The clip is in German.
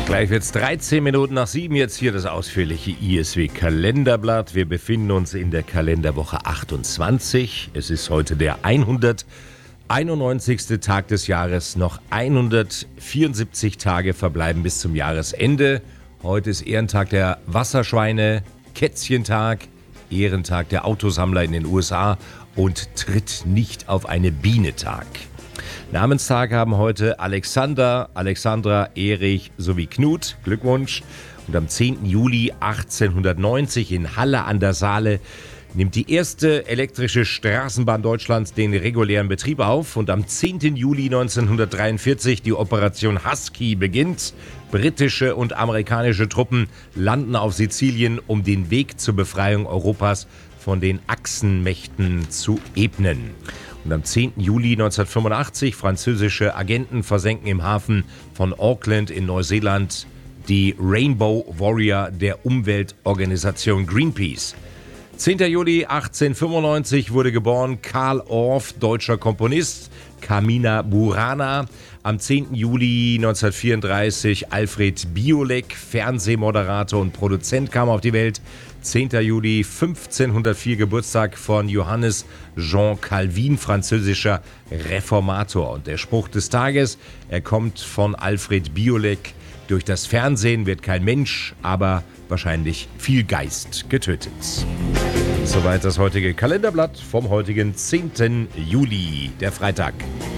Gleich wird's 13 Minuten nach 7, jetzt hier das ausführliche ISW-Kalenderblatt. Wir befinden uns in der Kalenderwoche 28. Es ist heute der 191. Tag des Jahres. Noch 174 Tage verbleiben bis zum Jahresende. Heute ist Ehrentag der Wasserschweine, Kätzchentag, Ehrentag der Autosammler in den USA und Tritt nicht auf eine Biene-Tag. Namenstag haben heute Alexander, Alexandra, Erich sowie Knut. Glückwunsch. Und am 10. Juli 1890 in Halle an der Saale nimmt die erste elektrische Straßenbahn Deutschlands den regulären Betrieb auf. Und am 10. Juli 1943 die Operation Husky beginnt. Britische und amerikanische Truppen landen auf Sizilien, um den Weg zur Befreiung Europas von den Achsenmächten zu ebnen. Und am 10. Juli 1985 französische Agenten versenken im Hafen von Auckland in Neuseeland die Rainbow Warrior der Umweltorganisation Greenpeace. 10. Juli 1895 wurde geboren Carl Orff, deutscher Komponist, Carmina Burana. Am 10. Juli 1934 Alfred Biolek, Fernsehmoderator und Produzent, kam auf die Welt. 10. Juli 1504 Geburtstag von Johannes Jean Calvin, französischer Reformator. Und der Spruch des Tages, er kommt von Alfred Biolek: Durch das Fernsehen wird kein Mensch, aber wahrscheinlich viel Geist getötet. Soweit das heutige Kalenderblatt vom heutigen 10. Juli, der Freitag.